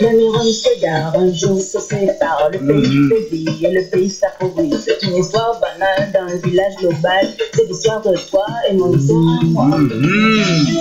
L'Amiron s'égare, un jour se sépare, le pays faiblit et le pays s'appauvrit. C'est une histoire banale dans le village global, c'est l'histoire de toi et mon histoire à moi.